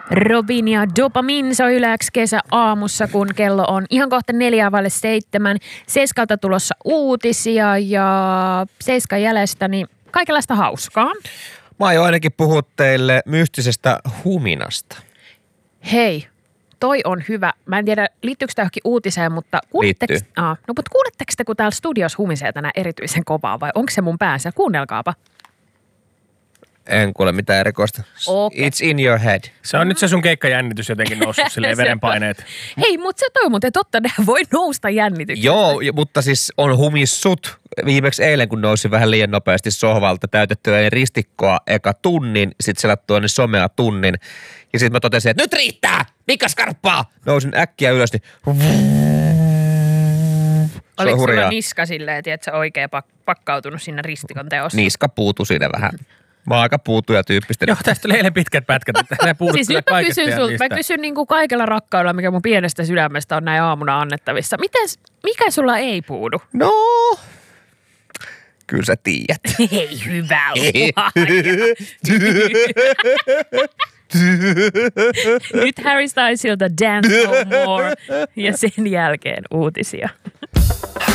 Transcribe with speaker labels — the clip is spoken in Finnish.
Speaker 1: Robin ja Dopamin soi Yle X kesäaamussa, kun kello on ihan kohta 6:45. Seiskalta tulossa uutisia ja Seiskan jäljestä, niin kaikenlaista hauskaa.
Speaker 2: Mä aion ainakin puhua teille mystisestä huminasta.
Speaker 1: Hei, toi on hyvä. Mä en tiedä, liittyykö tämä johonkin uutiseen, mutta kuuletteko te, kun täällä studios humisee tänään erityisen kovaa vai onko se mun päässä? Kuunnelkaapa.
Speaker 2: En kuule mitään erikoista.
Speaker 1: Okay.
Speaker 2: It's in your head.
Speaker 3: Se on nyt se sun keikkajännitys jotenkin noussut silleen verenpaineet.
Speaker 1: Hei, mutta se toi muuten totta, ne voi nousta jännityksestä.
Speaker 2: Joo, mutta siis on humissut. Viimeksi eilen, kun nousi vähän liian nopeasti sohvalta täytettyä ristikkoa eka tunnin, sit selattua niin somea tunnin. Ja sit mä totesin, että nyt riittää! Mika skarppaa! Nousin äkkiä ylös, niin
Speaker 1: oliko sulla niska silleen, tiedätkö, oikein pakkautunut siinä ristikon teossa?
Speaker 2: Niska puutui siinä vähän. Mä oon aika puutuja tyyppistä.
Speaker 3: Joo, tästä oli eilen pitkät pätkät, että ne puudut
Speaker 1: siis
Speaker 3: kyllä kaikesta ja niistä.
Speaker 1: Mä kysyn niin kuin kaikella rakkaudella, mikä mun pienestä sydämestä on näin aamuna annettavissa. Mikä sulla ei puudu?
Speaker 2: No, kyllä sä tiedät.
Speaker 1: Ei hyvä Nyt Harry Stylesilta Dance No More ja sen jälkeen uutisia.